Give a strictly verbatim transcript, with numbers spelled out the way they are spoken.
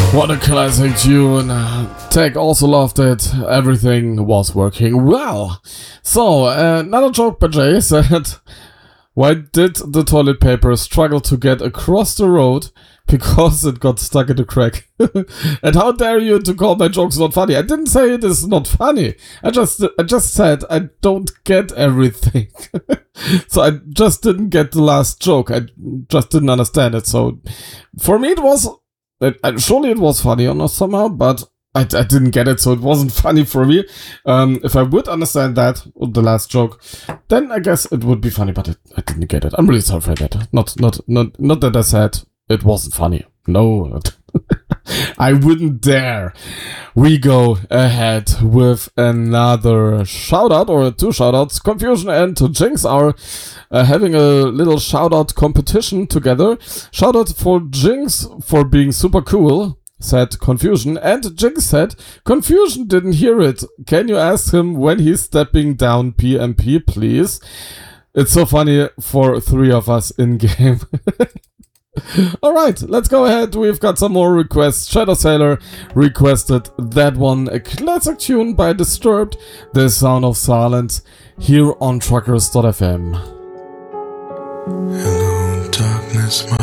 What a classic tune. Tech also loved it. Everything was working well. So, uh, another joke by Jay said, why did the toilet paper struggle to get across the road? Because it got stuck in a crack. And how dare you to call my jokes not funny? I didn't say it is not funny. I just I just said I don't get everything. So I just didn't get the last joke. I just didn't understand it. So for me it was... It, uh, surely it was funny or not somehow, but I, I didn't get it, so it wasn't funny for me. Um, if I would understand that, the last joke, then I guess it would be funny, but it, I didn't get it. I'm really sorry for that. Not, not, not, not that I said it wasn't funny. No, I wouldn't dare. We go ahead with another shout out, or two shout outs. Confusion and Jinx are uh, having a little shout out competition together. Shout out for Jinx for being super cool, said Confusion. And Jinx said, Confusion didn't hear it. Can you ask him when he's stepping down P M P, please? It's so funny for three of us in game. Alright, let's go ahead. We've got some more requests. Shadow Sailor requested that one, a classic tune by Disturbed, The Sound of Silence, here on truckers dot f m. Hello, darkness, my